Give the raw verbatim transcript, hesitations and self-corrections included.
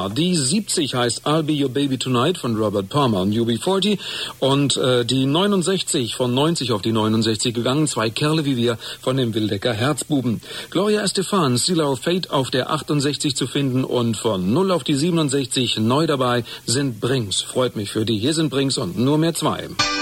Die siebzig heißt I'll Be Your Baby Tonight von Robert Palmer und U B vierzig. Und äh, die neunundsechzig, von neunzig auf die neunundsechzig gegangen, zwei Kerle wie wir von dem Wildecker Herzbuben. Gloria Estefan, Seal Our Fate auf der achtundsechzig zu finden und von null auf die siebenundsechzig neu dabei sind Brings. Freut mich für die. Hier sind Brings und nur mehr zwei.